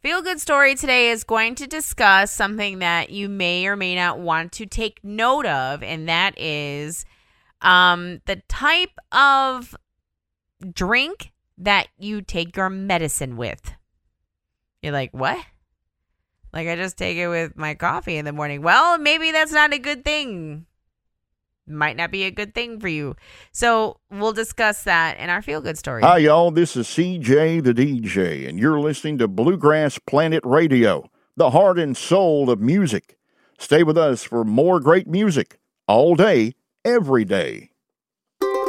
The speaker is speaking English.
Feel Good Story today is going to discuss something that you may or may not want to take note of, and that is the type of drink that you take your medicine with. You're like, what? Like, I just take it with my coffee in the morning. Well, maybe that's not a good thing. Might not be a good thing for you. So we'll discuss that in our Feel Good Story. Hi, y'all. This is CJ the DJ, and you're listening to Bluegrass Planet Radio, the heart and soul of music. Stay with us for more great music all day, every day.